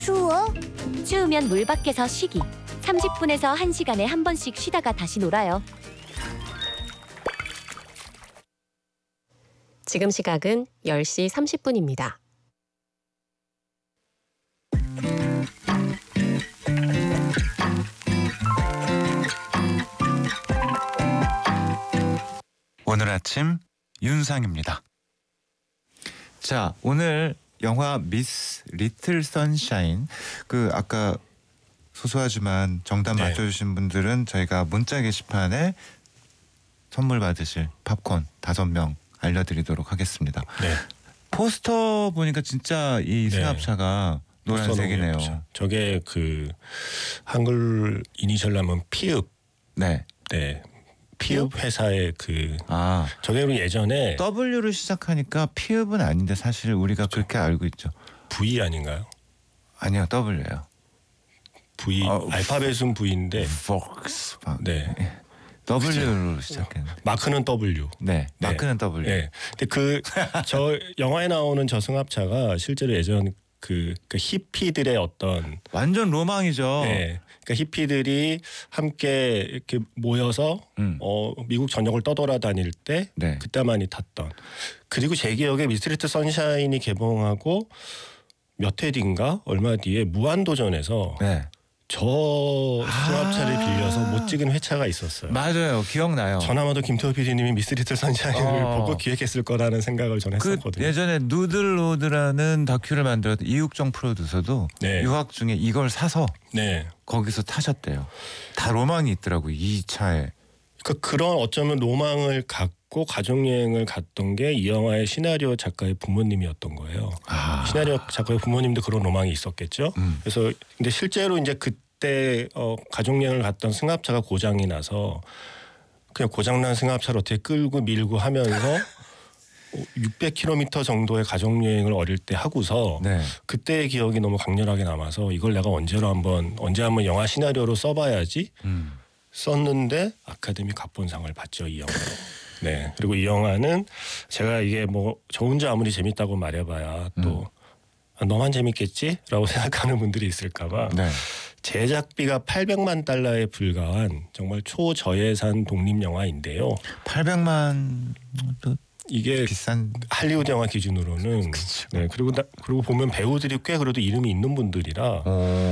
추워? 추우면 물 밖에서 쉬기. 30분에서 1시간에 한 번씩 쉬다가 다시 놀아요. 지금 시각은 10시 30분입니다. 오늘 아침 윤상입니다. 자, 오늘 영화 미스 리틀 선샤인, 아까 소소하지만 정답 맞춰주신 분들은 저희가 문자 게시판에 선물 받으실 팝콘 5명 알려드리도록 하겠습니다. 네. 포스터 보니까 진짜 이 승합차가 노란색이네요. 저게 한글 이니셜 하면 피읍. 네. 네. 피읍 회사의 저게 예전에 W로 시작하니까 피읍은 아닌데 사실 우리가 그렇게 알고 있죠. V 아닌가요? 아니요, W예요. V 알파벳은 V인데 Vox. 네. W로 시작했는데. 마크는 W. 네. 마크는 W. 네. 근데 저 영화에 나오는 저 승합차가 실제로 예전 그 히피들의 어떤 완전 로망이죠. 네. 그러니까 히피들이 함께 이렇게 모여서 미국 전역을 떠돌아다닐 때 그때 많이 탔던. 그리고 제 기억에 미스리트 선샤인이 개봉하고 몇 해 뒤인가 얼마 뒤에 무한도전에서 저 승합차를 빌려서 못 찍은 회차가 있었어요. 맞아요. 기억나요. 전화마도 김태호 PD님이 미스리틀 선샤인을 보고 기획했을 거라는 생각을 전 했었거든요. 예전에 누들로드라는 다큐를 만들었던 이육정 프로듀서도 유학 중에 이걸 사서 거기서 타셨대요. 다 로망이 있더라고요. 이 차에. 그러니까 그런 어쩌면 로망을 갖고 가족여행을 갔던 게 이 영화의 시나리오 작가의 부모님이었던 거예요. 시나리오 작가의 부모님도 그런 로망이 있었겠죠. 그래서 근데 실제로 이제 그때 가족여행을 갔던 승합차가 고장이 나서 그냥 고장난 승합차를 어떻게 끌고 밀고 하면서 600km 정도의 가족여행을 어릴 때 하고서 그때의 기억이 너무 강렬하게 남아서 이걸 내가 언제 한번 영화 시나리오로 써봐야지 썼는데 아카데미 각본상을 받죠, 이 영화로. 네. 그리고 이 영화는 제가 이게 저 혼자 아무리 재밌다고 말해봐야 또 너만 재밌겠지라고 생각하는 분들이 있을까봐 제작비가 800만 달러에 불과한 정말 초저예산 독립 영화인데요. 800만 이게 비싼 할리우드 영화 기준으로는 네. 그리고 보면 배우들이 꽤 그래도 이름이 있는 분들이라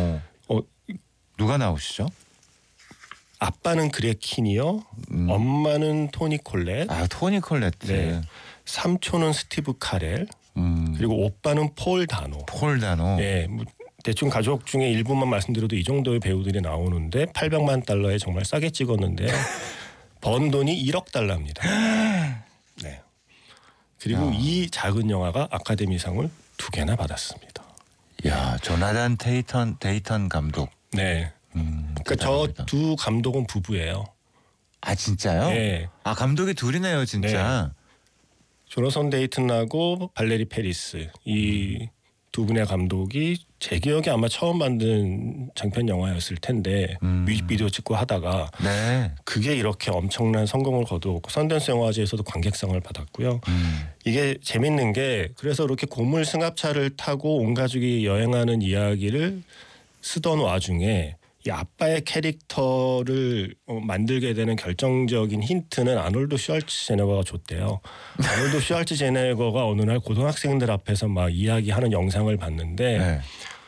누가 나오시죠? 아빠는 그렉 킨이요. 엄마는 토니 콜렛. 토니 콜렛. 네. 삼촌은 스티브 카렐. 그리고 오빠는 폴 다노. 네. 대충 가족 중에 일부만 말씀드려도 이 정도의 배우들이 나오는데 800만 달러에 정말 싸게 찍었는데 번 돈이 1억 달러입니다. 네. 그리고 이 작은 영화가 아카데미상을 2개나 받았습니다. 야, 조나단 데이턴 감독. 네. 그러니까 저 두 감독은 부부예요. 아, 진짜요? 네. 아, 감독이 둘이네요, 진짜. 조나선 데이튼하고 발레리 페리스 이 두 분의 감독이 제 기억에 아마 처음 만든 장편 영화였을 텐데 뮤직비디오 찍고 하다가 그게 이렇게 엄청난 성공을 거두었고 선댄스 영화제에서도 관객상을 받았고요. 이게 재밌는 게 그래서 이렇게 고물 승합차를 타고 온 가족이 여행하는 이야기를 쓰던 와중에 이 아빠의 캐릭터를 만들게 되는 결정적인 힌트는 아놀드 슈왈츠제네거가 줬대요. 아놀드 슈왈츠제네거가 어느 날 고등학생들 앞에서 막 이야기하는 영상을 봤는데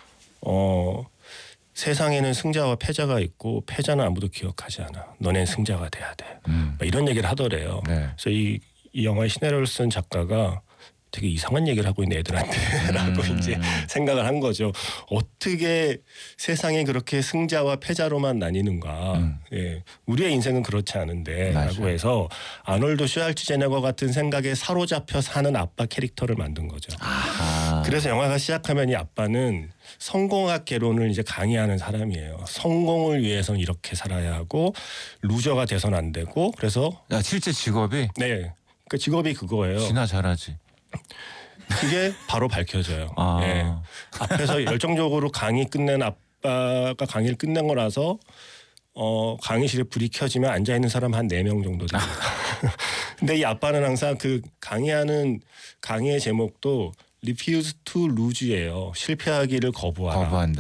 세상에는 승자와 패자가 있고 패자는 아무도 기억하지 않아. 너넨 승자가 돼야 돼. 이런 얘기를 하더래요. 그래서 이 영화의 시나리오를 쓴 작가가 되게 이상한 얘기를 하고 있는 애들한테라고 이제 생각을 한 거죠. 어떻게 세상에 그렇게 승자와 패자로만 나뉘는가. 우리의 인생은 그렇지 않은데 라고 해서 아놀드 슈왈츠제네거 같은 생각에 사로잡혀 사는 아빠 캐릭터를 만든 거죠. 그래서 영화가 시작하면 이 아빠는 성공학 개론을 이제 강의하는 사람이에요. 성공을 위해서는 이렇게 살아야 하고 루저가 돼서는 안 되고 그래서 실제 직업이? 네. 그 직업이 그거예요. 지나 잘하지. 그게 바로 밝혀져요. 앞에서 열정적으로 강의 끝낸 아빠가 강의를 끝낸 거라서 강의실에 불이 켜지면 앉아있는 사람 한 4명 정도 됩니다. 근데 이 아빠는 항상 그 강의의 제목도 refuse to lose예요. 실패하기를 거부하라.